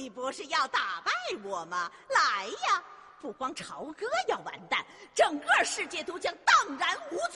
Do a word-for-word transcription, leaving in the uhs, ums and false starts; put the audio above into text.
你不是要打败我吗？来呀！不光朝歌要完蛋，整个世界都将荡然无